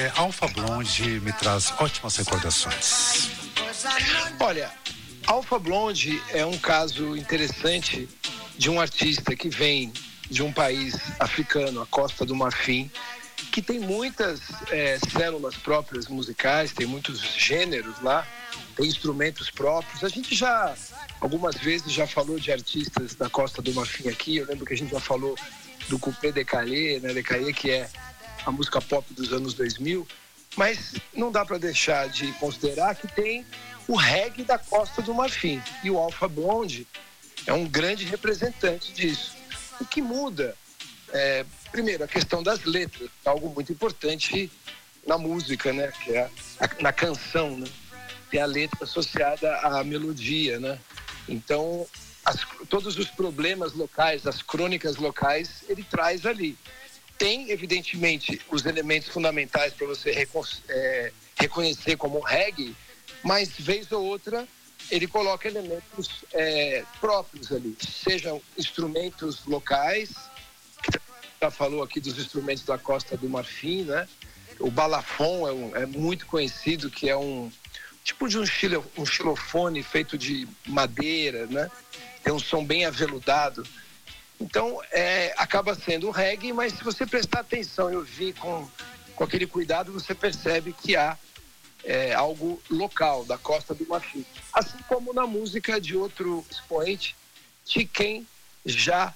Alpha Blondy me traz ótimas recordações. Olha, Alpha Blondy é um caso interessante de um artista que vem de um país africano, a Costa do Marfim, que tem muitas células próprias musicais, tem muitos gêneros lá, tem instrumentos próprios. A gente já, algumas vezes, já falou de artistas da Costa do Marfim aqui. Eu lembro que a gente já falou do Coupé Décalé, né? Décalé, que é a música pop dos anos 2000, mas não dá para deixar de considerar que tem o reggae da Costa do Marfim, e o Alpha Blondy é um grande representante disso. O que muda primeiro, a questão das letras, algo muito importante na música, né? Que é na canção, né? Tem a letra associada à melodia, né? Então, todos os problemas locais, as crônicas locais, ele traz ali. Tem, evidentemente, os elementos fundamentais para você reconhecer como reggae, mas, vez ou outra, ele coloca elementos próprios ali, sejam instrumentos locais, já falou aqui dos instrumentos da Costa do Marfim, né? O balafon é muito conhecido, que é um tipo de um xilofone feito de madeira, né? Tem um som bem aveludado. Então, acaba sendo um reggae, mas se você prestar atenção e ouvir com aquele cuidado, você percebe que há algo local, da Costa do Marfim. Assim como na música de outro expoente, Tiken Jah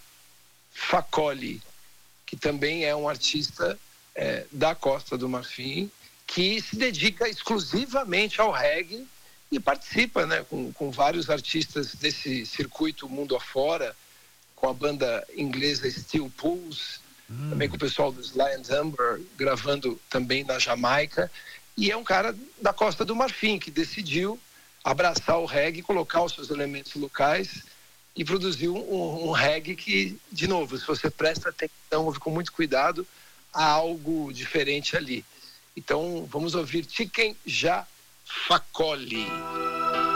Fakoly, que também é um artista da Costa do Marfim, que se dedica exclusivamente ao reggae e participa, né, com vários artistas desse circuito mundo afora, com a banda inglesa Steel Pulse, também com o pessoal dos Lions Amber, gravando também na Jamaica. E é um cara da Costa do Marfim que decidiu abraçar o reggae, colocar os seus elementos locais e produziu um reggae que, de novo, se você presta atenção, ouve com muito cuidado, há algo diferente ali. Então, vamos ouvir Tiken Jah Fakoly.